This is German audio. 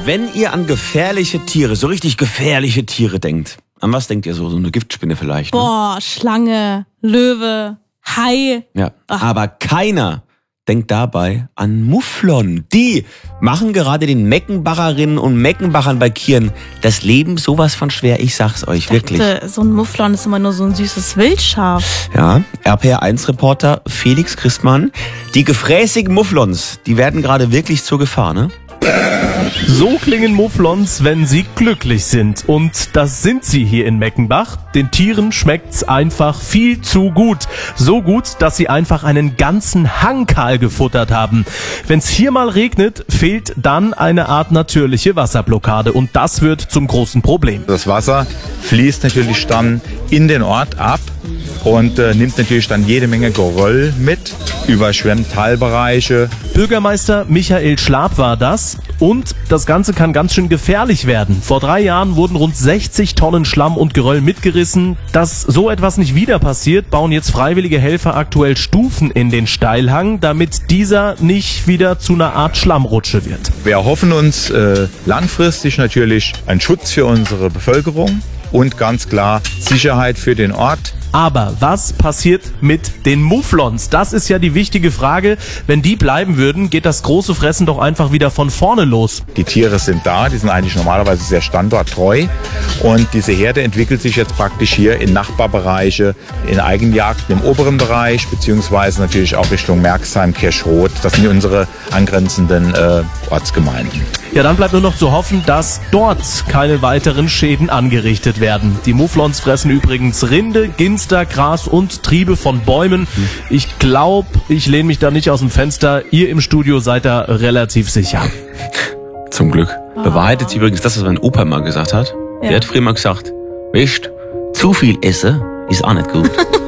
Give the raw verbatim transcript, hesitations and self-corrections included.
Wenn ihr an gefährliche Tiere, so richtig gefährliche Tiere denkt, an was denkt ihr so? So eine Giftspinne vielleicht? Ne? Boah, Schlange, Löwe, Hai. Ja, Ach. aber keiner denkt dabei an Mufflon. Die machen gerade den Meckenbacherinnen und Meckenbachern bei Kirn das Leben sowas von schwer, ich sag's euch, Ich wirklich. dachte, so ein Mufflon ist immer nur so ein süßes Wildschaf. Ja, R P R eins Reporter Felix Christmann. Die gefräßigen Mufflons, die werden gerade wirklich zur Gefahr, ne? So klingen Mufflons, wenn sie glücklich sind. Und das sind sie hier in Meckenbach. Den Tieren schmeckt's einfach viel zu gut. So gut, dass sie einfach einen ganzen Hang kahl gefuttert haben. Wenn's hier mal regnet, fehlt dann eine Art natürliche Wasserblockade. Und das wird zum großen Problem. Das Wasser fließt natürlich dann in den Ort ab und äh, nimmt natürlich dann jede Menge Geröll mit, überschwemmt Teilbereiche. Bürgermeister Michael Schlab war das. Und das Ganze kann ganz schön gefährlich werden. Vor drei Jahren wurden rund sechzig Tonnen Schlamm und Geröll mitgerissen. Dass so etwas nicht wieder passiert, bauen jetzt freiwillige Helfer aktuell Stufen in den Steilhang, damit dieser nicht wieder zu einer Art Schlammrutsche wird. Wir erhoffen uns äh, langfristig natürlich einen Schutz für unsere Bevölkerung und ganz klar Sicherheit für den Ort. Aber was passiert mit den Mufflons? Das ist ja die wichtige Frage. Wenn die bleiben würden, geht das große Fressen doch einfach wieder von vorne los. Die Tiere sind da, die sind eigentlich normalerweise sehr standorttreu und diese Herde entwickelt sich jetzt praktisch hier in Nachbarbereiche, in Eigenjagden im oberen Bereich, beziehungsweise natürlich auch Richtung Merxheim, Kirschroth. Das sind unsere angrenzenden äh, Ortsgemeinden. Ja, dann bleibt nur noch zu hoffen, dass dort keine weiteren Schäden angerichtet werden. Die Mufflons fressen übrigens Rinde, Ginster, Gras und Triebe von Bäumen. Ich glaube, ich lehne mich da nicht aus dem Fenster. Ihr im Studio seid da relativ sicher. Zum Glück. Bewahrheitet sich übrigens das, was mein Opa mal gesagt hat. Ja. Der hat früher mal gesagt, weißt, zu viel essen ist auch nicht gut.